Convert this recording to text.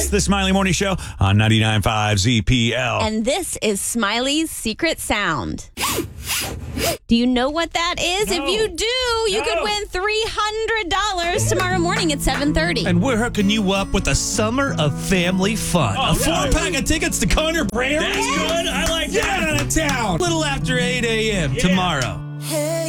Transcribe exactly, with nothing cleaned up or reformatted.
The Smiley Morning Show on ninety-nine point five Z P L. And this is Smiley's secret sound. Do you know what that is? No. If you do, you No. could win three hundred dollars tomorrow morning at seven thirty. And we're hooking you up with a summer of family fun. Oh, a four nice. pack of tickets to Conor Brand. That's good. I like Get that. out of town. Little after eight a.m. Yeah. tomorrow.